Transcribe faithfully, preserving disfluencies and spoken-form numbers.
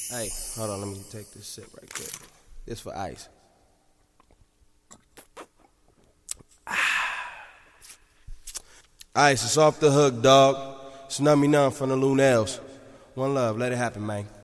Hey, hold on, let me take this sip right quick. This for ice. Ice, it's off the hook, dog. Snub me none from the Lunels. One love, let it happen, man.